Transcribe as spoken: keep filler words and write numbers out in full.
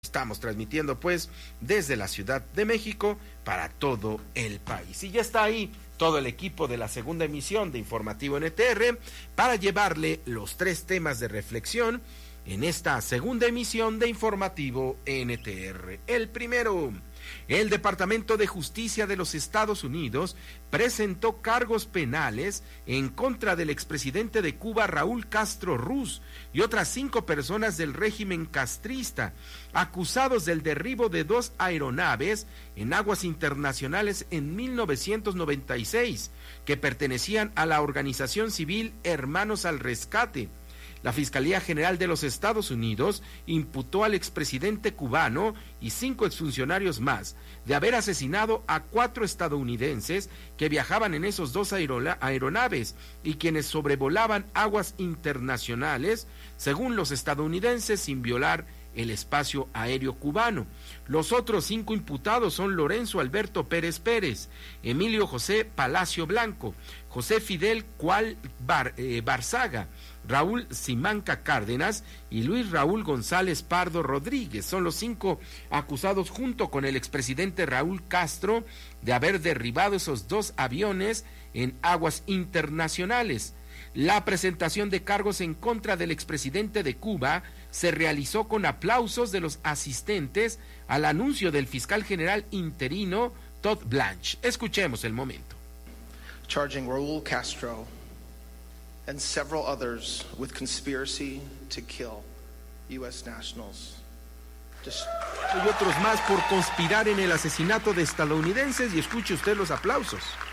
Estamos transmitiendo pues desde la Ciudad de México para todo el país. Y ya está ahí todo el equipo de la segunda emisión de Informativo N T R para llevarle los tres temas de reflexión en esta segunda emisión de Informativo N T R. El primero, el Departamento de Justicia de los Estados Unidos presentó cargos penales en contra del expresidente de Cuba, Raúl Castro Ruz, y otras cinco personas del régimen castrista, acusados del derribo de dos aeronaves en aguas internacionales en mil novecientos noventa y seis, que pertenecían a la organización civil Hermanos al Rescate. La Fiscalía General de los Estados Unidos imputó al expresidente cubano y cinco exfuncionarios más de haber asesinado a cuatro estadounidenses que viajaban en esos dos aeronaves y quienes sobrevolaban aguas internacionales, según los estadounidenses, sin violar el espacio aéreo cubano. Los otros cinco imputados son Lorenzo Alberto Pérez Pérez, Emilio José Palacio Blanco, José Fidel Cual Bar, eh, Barzaga, Raúl Simanca Cárdenas y Luis Raúl González Pardo Rodríguez. Son los cinco acusados junto con el expresidente Raúl Castro de haber derribado esos dos aviones en aguas internacionales. La presentación de cargos en contra del expresidente de Cuba se realizó con aplausos de los asistentes al anuncio del fiscal general interino Todd Blanche. Escuchemos el momento. Charging Raúl Castro and several others with conspiracy to kill U S nationals. Just... Y otros más por conspirar en el asesinato de estadounidenses, y escuche usted los aplausos.